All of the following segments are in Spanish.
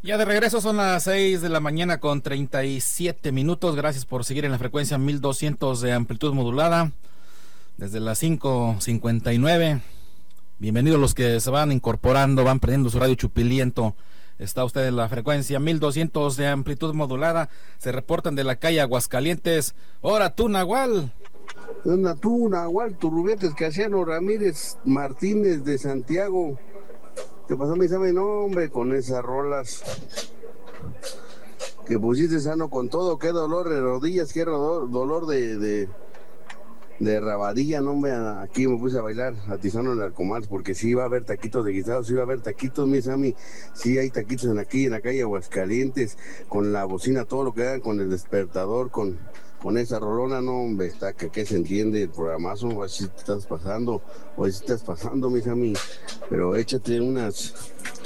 Ya de regreso, son las 6 de la mañana con 37 minutos. Gracias por seguir en la frecuencia 1200 de amplitud modulada. Desde las 5:59. Bienvenidos los que se van incorporando, van prendiendo su radio Chupiliento. Está usted en la frecuencia 1200 de amplitud modulada. Se reportan de la calle Aguascalientes. ¡Hora tú, Nahual! Anda tú, Nahual, Turrubiates, Casiano Ramírez Martínez de Santiago. ¿Qué pasó, mi Sammy? No, hombre, con esas rolas que pusiste sano con todo. Qué dolor de rodillas, qué dolor de rabadilla, no, hombre. Aquí me puse a bailar atizano en el Arcomar, porque sí iba a haber taquitos de guisado, sí iba a haber taquitos, mi Sammy. Sí hay taquitos en la calle Aguascalientes, con la bocina, todo lo que hagan, con el despertador, con esa rolona, no, hombre, está que se entiende el programazo. O si te estás pasando, mi Sammy. Pero échate unas,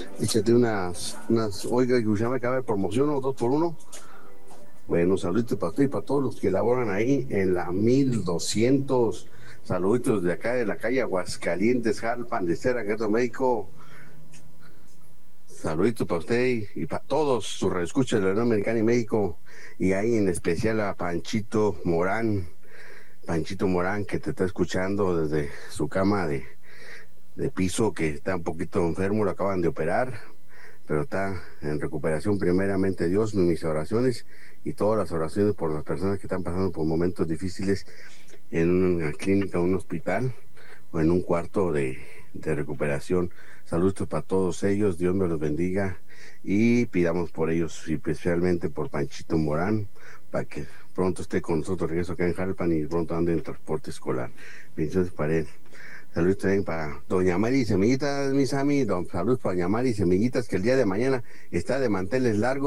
oiga, que se me acaba de promoción, ¿no? 2x1. Bueno, saluditos para usted y para todos los que laboran ahí en la 1200. Saluditos de acá de la calle Aguascalientes, Jalpan, de Cera, Guerrero México. Saluditos para usted y para todos sus reescuchas de la Unión Americana y México. Y ahí en especial a Panchito Morán, que te está escuchando desde su cama de piso, que está un poquito enfermo, lo acaban de operar, pero está en recuperación. Primeramente Dios, mis oraciones y todas las oraciones por las personas que están pasando por momentos difíciles en una clínica, un hospital o en un cuarto de recuperación. Saludos para todos ellos, Dios me los bendiga y pidamos por ellos, y especialmente por Panchito Morán, para que pronto esté con nosotros, regreso acá en Jalpan y pronto ande en transporte escolar. Bendiciones para él. Saludos también para doña Mari Semillitas, mis amigos. Saludos para doña Mari Semillitas, que el día de mañana está de manteles largos.